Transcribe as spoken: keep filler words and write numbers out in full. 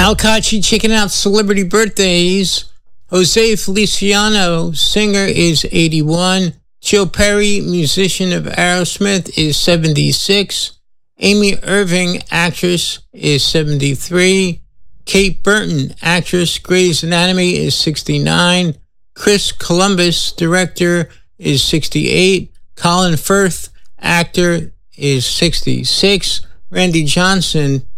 Alkachi checking out celebrity birthdays. Jose Feliciano, singer, is eighty-one. Joe Perry, musician of Aerosmith, is seventy-six. Amy Irving, actress, is seventy-three. Kate Burton, actress, Grey's Anatomy, is sixty-nine. Chris Columbus, director, is sixty-eight. Colin Firth, actor, is sixty-six. Randy Johnson,